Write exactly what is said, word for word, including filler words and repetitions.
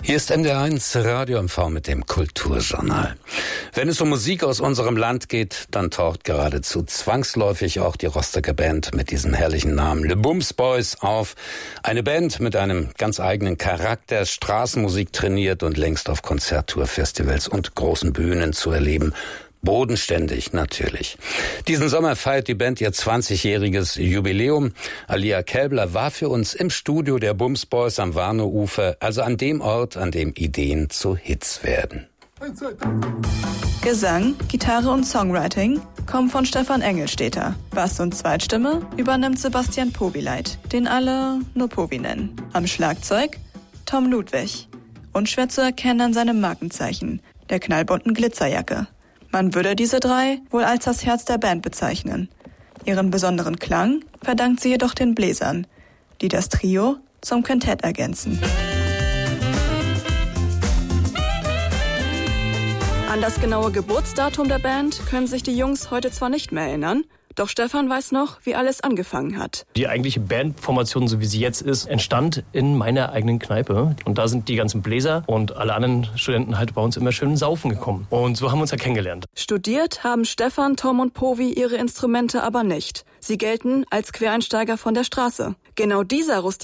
Hier ist M D R eins Radio M V mit dem Kulturjournal. Wenn es um Musik aus unserem Land geht, dann taucht geradezu zwangsläufig auch die Rostocker Band mit diesem herrlichen Namen Le Bums Boys auf. Eine Band mit einem ganz eigenen Charakter, Straßenmusik trainiert und längst auf Konzerttour, Festivals und großen Bühnen zu erleben. Bodenständig natürlich. Diesen Sommer feiert die Band ihr zwanzigjähriges Jubiläum. Alia Kelbler war für uns im Studio der Bums Boys am Warnow-Ufer, also an dem Ort, an dem Ideen zu Hits werden. Gesang, Gitarre und Songwriting kommen von Stefan Engelstädter. Bass und Zweitstimme übernimmt Sebastian Povileit, den alle nur Povi nennen. Am Schlagzeug Tom Ludwig. Unschwer zu erkennen an seinem Markenzeichen, der knallbunten Glitzerjacke. Man würde diese drei wohl als das Herz der Band bezeichnen. Ihren besonderen Klang verdankt sie jedoch den Bläsern, die das Trio zum Quintett ergänzen. An das genaue Geburtsdatum der Band können sich die Jungs heute zwar nicht mehr erinnern, doch Stefan weiß noch, wie alles angefangen hat. Die eigentliche Bandformation, so wie sie jetzt ist, entstand in meiner eigenen Kneipe. Und da sind die ganzen Bläser und alle anderen Studenten halt bei uns immer schön saufen gekommen. Und so haben wir uns ja kennengelernt. Studiert haben Stefan, Tom und Povi ihre Instrumente aber nicht. Sie gelten als Quereinsteiger von der Straße. Genau dieser rustikale